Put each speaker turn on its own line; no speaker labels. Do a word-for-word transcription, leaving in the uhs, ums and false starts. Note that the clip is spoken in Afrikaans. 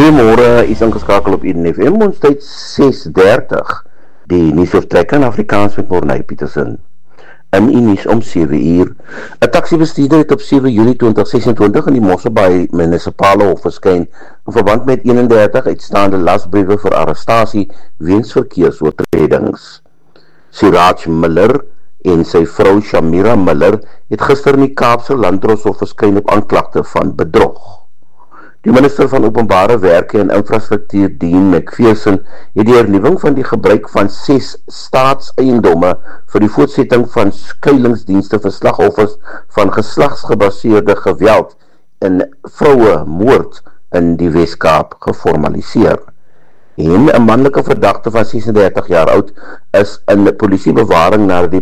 Goeiemôre, is ingeskakel op Eden F M, ons tyd ses dertig, die nuusoortrek in Afrikaans met Morney Petersen. In die nuus om sewe uur. 'n Taxibestuurder het op sewe Julie twintig sesentwintig in die Mosselbaai munisipale hof verskyn in verband met eenendertig uitstaande lasbriewe vir arrestasie weens verkeersoortredings. Siraj Miller en sy vrou Shamira Miller het gister in die Kaapse Landdroshof verskyn op aanklagte van bedrog. Die minister van Openbare Werke en Infrastruktuur, Dean McPherson, het die hernuwing van die gebruik van ses staatseiendomme vir die voortsetting van skuilingsdienste vir slagoffers van geslagsgebaseerde geweld en vroue moord in die Wes-Kaap geformaliseer. En 'n manlike verdagte van sesendertig jaar oud is in polisiebewaring nadat die